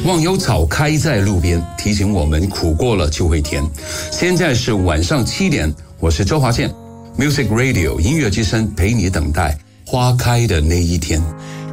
忘忧草开在路边，提醒我们苦过了就会甜。现在是晚上7点，我是周华健， Music Radio 音乐之声陪你等待花开的那一天。